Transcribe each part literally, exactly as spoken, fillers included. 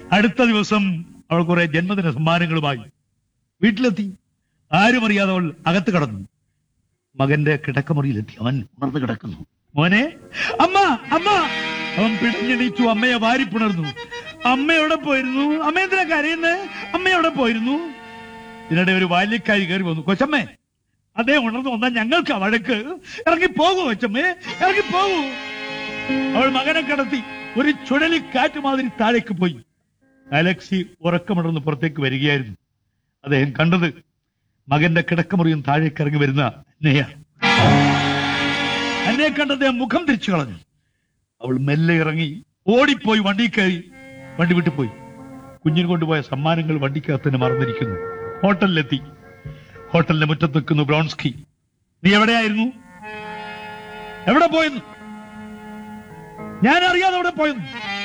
അടുത്ത ദിവസം അവൾ കുറെ ജന്മദിന സമ്മാനങ്ങളുമായി വീട്ടിലെത്തി. ആരും അറിയാതെ അവൾ അകത്ത് കടന്നു. മകന്റെ കിടക്കമുറിയിലെത്തി. അവൻ ഉണർന്നു കിടക്കുന്നു. മോനെ, അമ്മ അമ്മ. അവൻ പിടഞ്ഞെണീച്ചു. അമ്മയെ വാരിപ്പുണർന്നു. അമ്മ എവിടെ പോയിരുന്നു? അമ്മ എന്തിനാ കരയുന്നേ? അമ്മ എവിടെ പോയിരുന്നു? ഇതിനിടെ ഒരു ബാല്യക്കാരി കയറി വന്നു. കൊച്ചമ്മേ, അതേ ഉണർന്നു വന്നാൽ ഞങ്ങൾക്ക് വഴക്ക്. ഇറങ്ങി പോകൂ കൊച്ചമ്മേ, ഇറങ്ങി പോകൂ. അവൾ മകനെ കടത്തി ഒരു ചുഴലിക്കാറ്റ് മാതിരി താഴേക്ക് പോയി. അലക്സി ഉറക്കമുണർന്ന് പുറത്തേക്ക് വരികയായിരുന്നു. അദ്ദേഹം കണ്ടത് മകന്റെ കിടക്കമുറിയും താഴേക്ക് ഇറങ്ങി വരുന്ന അന്നയാണ്. അന്നയെ കണ്ട് അദ്ദേഹം മുഖം തിരിച്ചു കളഞ്ഞു. അവൾ മെല്ലെ ഇറങ്ങി ഓടിപ്പോയി വണ്ടി കയറി വണ്ടി വിട്ടു പോയി. കുഞ്ഞിന് കൊണ്ടുപോയ സമ്മാനങ്ങൾ വണ്ടിക്കകത്ത് തന്നെ മറന്നിരിക്കുന്നു. ഹോട്ടലിലെത്തി. ഹോട്ടലിന്റെ മുറ്റത്ത് നിൽക്കുന്നു ബ്രോൺസ്കി. നീ എവിടെയായിരുന്നു? എവിടെ പോയെന്ന്? ഞാൻ അറിയാതെ എവിടെ പോയെന്ന്?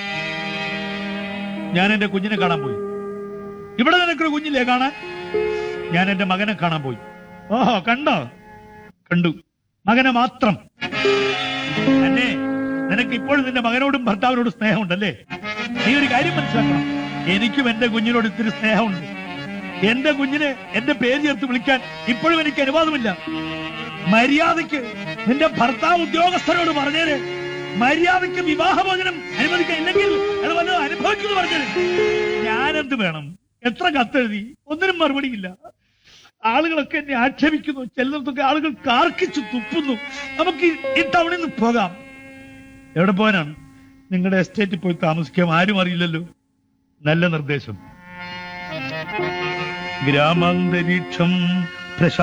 ഞാൻ എന്റെ കുഞ്ഞിനെ കാണാൻ പോയി. ഇവിടെ നിനക്കൊരു കുഞ്ഞില്ലേ കാണാൻ? ഞാൻ എന്റെ മകനെ കാണാൻ പോയി. ഓഹോ, കണ്ടോ? കണ്ടു. മകനെ മാത്രം. എന്നെ നിനക്ക് ഇപ്പോഴും നിന്റെ മകനോടും ഭർത്താവിനോടും സ്നേഹമുണ്ടല്ലേ? നീ ഒരു കാര്യം മനസ്സിലാക്കണം. എനിക്കും എന്റെ കുഞ്ഞിനോട് ഇത്തിരി സ്നേഹമുണ്ട്. എന്റെ കുഞ്ഞിനെ എന്റെ പേര് ചേർത്ത് വിളിക്കാൻ ഇപ്പോഴും എനിക്ക് അനുവാദമില്ല. മര്യാദയ്ക്ക് നിന്റെ ഭർത്താവ് ഉദ്യോഗസ്ഥരോട് പറഞ്ഞേര്. മര്യാദയ്ക്ക് വിവാഹമോചനം അനുവദിക്കാൻ ഇല്ലെങ്കിൽ അത് വല്ലതും അനുഭവിക്കുന്നു പറഞ്ഞേര്. ഞാനെന്ത് വേണം? എത്ര കത്തെഴുതി? ഒന്നിനും മറുപടിയില്ല. ആളുകളൊക്കെ എന്നെ ആക്ഷേപിക്കുന്നു. ചിലർക്കൊക്കെ ആളുകൾ കാർക്കിച്ചു തുപ്പുന്നു. നമുക്ക് ഈ ടൗണിൽ നിന്ന് പോകാം. എവിടെ പോകാനാണ്? നിങ്ങളുടെ എസ്റ്റേറ്റിൽ പോയി താമസിക്കാം. ആരും അറിയില്ലല്ലോ. നല്ല നിർദ്ദേശം. ഗ്രാമാന്തരീക്ഷം